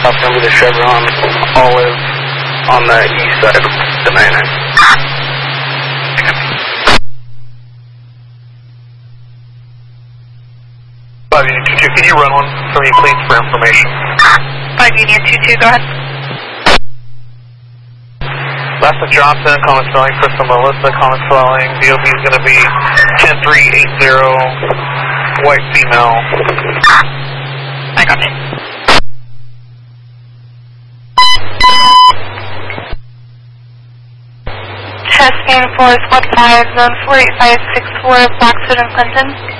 That's going to be the Chevron Olive on the east side of the 99. Union 22, can you run one for me, please, for information? 5 Union 22, go ahead. Lassa Johnson, common spelling, Crystal Melissa, common spelling, DOB is going to be 10380, white female. I got it. Testing for Squad 5, zone 48564, Blackfoot and Clinton.